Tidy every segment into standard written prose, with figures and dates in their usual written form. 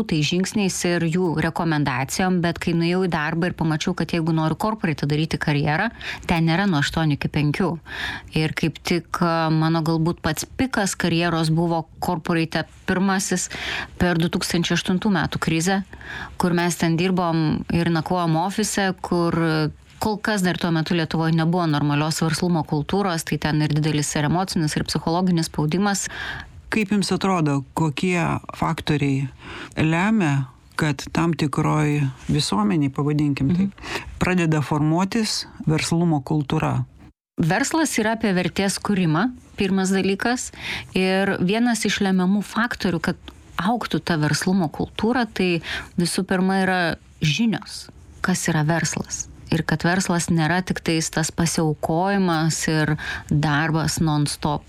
tai žingsniais ir jų rekomendacijom, bet kai nuėjau į darbą ir pamačiau, kad jeigu noriu korporate daryti karjerą, ten nėra nuo 8 iki 5. Ir kaip tik mano galbūt pats pikas karjeros buvo korporate pirmasis per 2008 metų krizę, kur mes ten dirbom ir nakvojom ofise, kur kol kas dar tuo metu Lietuvoje nebuvo normalios verslumo kultūros, tai ten ir didelis ir emocinis, ir psichologinis spaudimas. Kaip jums atrodo, kokie faktoriai lemia, kad tam tikroj visuomeniai, pavadinkim taip, pradeda formuotis verslumo kultūra? Verslas yra apie vertės kūrimą, pirmas dalykas. Ir vienas iš lemiamų faktorių, kad augtų ta verslumo kultūra, tai visų pirma yra žinios, kas yra verslas. Ir kad verslas nėra tik tais tas pasiaukojimas ir darbas non-stop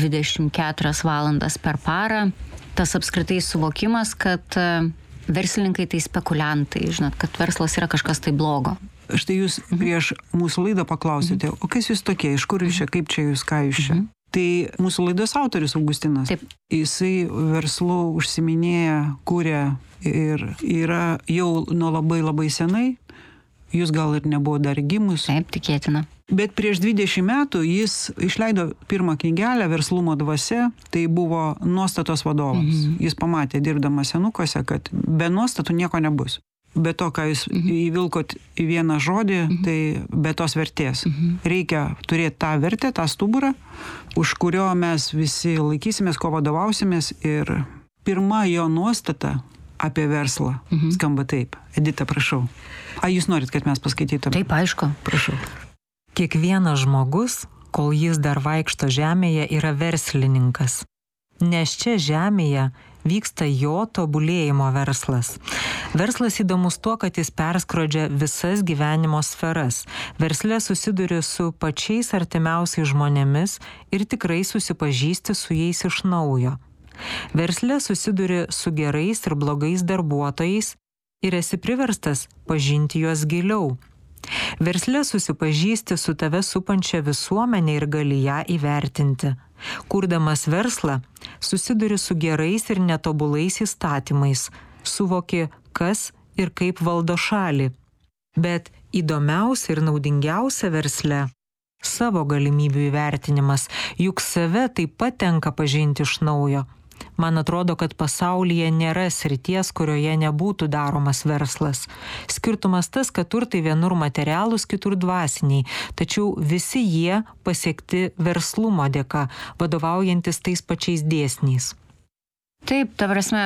24 valandas per parą. Tas apskritai suvokimas, kad verslininkai tai spekuliantai, žinot, kad verslas yra kažkas tai blogo. Štai jūs prieš mūsų laidą paklausėte, o kas jūs tokie, iš kur jūs čia, kaip čia jūs, ką jūs čia? Tai mūsų laidos autorius Augustinas, Taip. Jisai verslu užsiminėja, kuria ir yra jau nuo labai labai senai. Jūs gal ir nebuvo dar gimus. Taip, tikėtina. Bet prieš 20 metų jis išleido pirmą knygelę Verslumo dvasia, tai buvo nuostatos vadovams. Jis pamatė, dirbdamas senukuose, kad be nuostatų nieko nebus. Be to, ką jūs įvilkot į vieną žodį, tai be tos vertės. Reikia turėti tą vertę, tą stuburą, už kurio mes visi laikysimės, ko vadovausimės. Ir pirma jo nuostata apie verslą skamba taip. Edita, prašau. Jūs norit, kad mes paskaitytume? Taip, aišku. Prašau. Kiekvienas žmogus, kol jis dar vaikšto žemėje, yra verslininkas. Nes čia žemėje vyksta jo tobulėjimo verslas. Verslas įdomus tuo, kad jis perskrodžia visas gyvenimo sferas. Versle susiduri su pačiais artimiausiais žmonėmis ir tikrai susipažįsti su jais iš naujo. Versle susiduri su gerais ir blogais darbuotojais ir esi priverstas pažinti juos giliau. Versle susipažįsti su tave supančia visuomenė ir gali ją įvertinti. Kurdamas verslą, susiduri su gerais ir netobulais įstatymais, suvoki, kas ir kaip valdo šalį. Bet įdomiausia ir naudingiausia versle – savo galimybių įvertinimas, juk save taip pat tenka pažinti iš naujo. Man atrodo, kad pasaulyje nėra srities, kurioje nebūtų daromas verslas. Skirtumas tas, kad turtai vienur materialūs, kitur dvasiniai, tačiau visi jie pasiekti verslumo dėka, vadovaujantis tais pačiais dėsniais. Taip, ta prasme,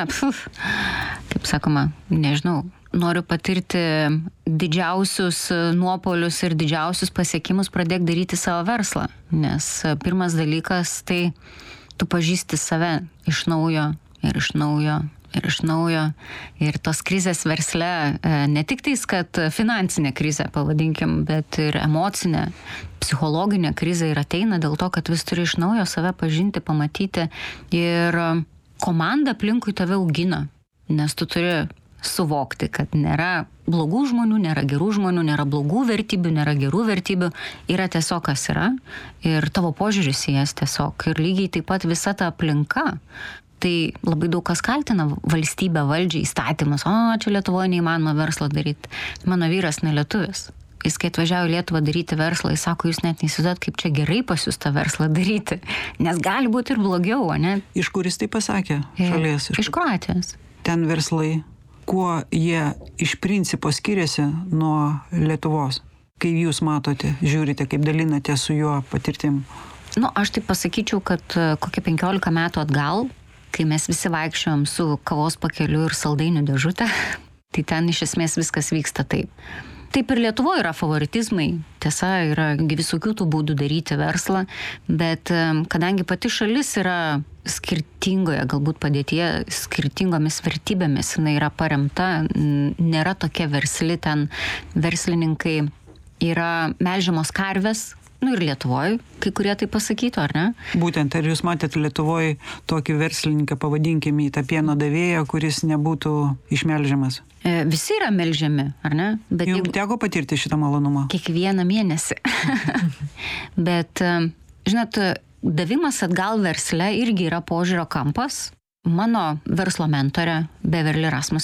kaip sakoma, nežinau, noriu patirti didžiausius nuopolius ir didžiausius pasiekimus, pradėk daryti savo verslą. Nes pirmas dalykas, tai tu pažįsti save iš naujo ir iš naujo ir iš naujo. Ir tos krizės versle, ne tik tais, kad finansinė krizė, pavadinkim, bet ir emocinė, psichologinė krizė ir ateina dėl to, kad vis turi iš naujo save pažinti, pamatyti. Ir komanda aplinkui tave augina, nes tu turi suvokti, kad nėra blogų žmonių, nėra gerų žmonių, nėra blogų vertybių, nėra gerų vertybių, yra tiesiog kas yra ir tavo požiūris į jas tiesiog. Ir lygiai taip pat visa ta aplinka. Tai labai daug kas kaltina valstybę, valdžią, įstatymus. Čia Lietuvoje neįmanoma verslą daryti. Mano vyras nelietuvis. Jis, kai atvažiavo į Lietuvą daryti verslą, jis sako, jūs net neįsivaizduojat, kaip čia gerai pas jūs tą verslą daryti. Nes gali būti ir blogiau, ne? Iš kur jis tai pasakė? Šalies? Iš Kroatijos. Ten verslai, kuo jie iš principo skiriasi nuo Lietuvos? Kai jūs matote, žiūrite, kaip dalinate su juo patirtim? Aš taip pasakyčiau, kad kokie 15 metų atgal, kai mes visi vaikščiojom su kavos pakeliu ir saldainių dėžutę, tai ten iš esmės viskas vyksta taip. Taip ir Lietuvoje yra favoritizmai, tiesa, yra visokių tų būdų daryti verslą, bet kadangi pati šalis yra skirtingoje galbūt padėtyje, skirtingomis vertybėmis, jinai yra paremta, nėra tokia versli, ten verslininkai yra melžiamos karvės, ir Lietuvoje, kai kurie tai pasakytų, ar ne? Būtent, ar jūs matėte Lietuvoje tokį verslininką, pavadinkime, į tą pieno davėją, kuris nebūtų išmelžiamas? Visi yra melžiami, ar ne? Bet jums teko patirti šitą malonumą? Kiekvieną mėnesį. Bet, žinot, davimas atgal versle irgi yra požiūrio kampas. mano verslo mentorė Beverly Rasmus